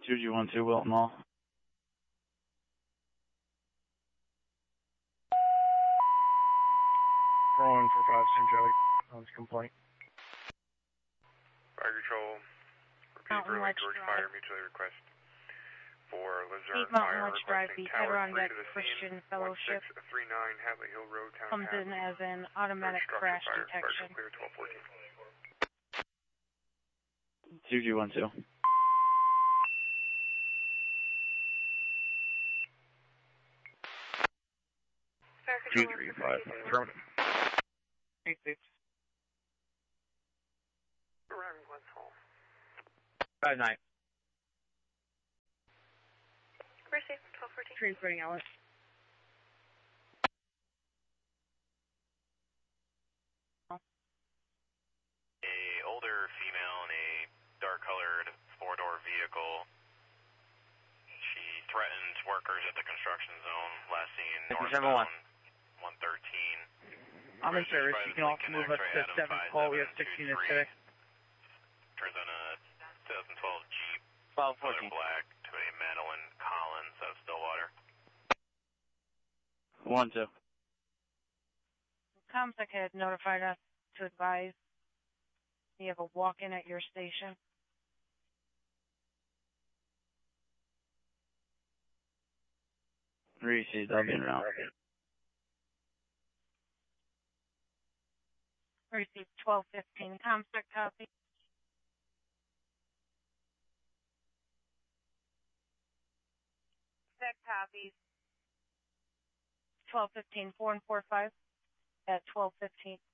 2G12 Wilton Mall. Rolling for 5 St. Joey on this complaint. Fire Control, repeat for Lake George Fire, mutually request for Luzerne Fire, requesting Tower 3 to the scene, 1639 Hadley Hill Road, Town Comes in as an automatic crash detection. Clear 1214. 2G12. Fire Control, 235, affirmative. 86. Arriving West Hall. 59. Receive 1214. Transferring Alice. A older female in a dark-colored four-door vehicle. She threatened workers at the construction zone. Last seen northbound 113. I'm in service. You can also move up to 7th call. We have 16 minutes today. Turns on a 2012 Jeep. 1214. Black to a Madeline Collins of Stillwater. 1-2. ComSec had notified us to advise you have a walk-in at your station. Received. I'll be in route. Received 1215. ComSec copy. Sec copies. 1215. 4 and 4-5 at 1215.